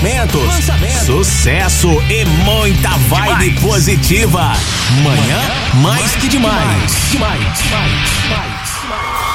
Lançamentos, sucesso e muita vibe positiva. Manhã mais que demais.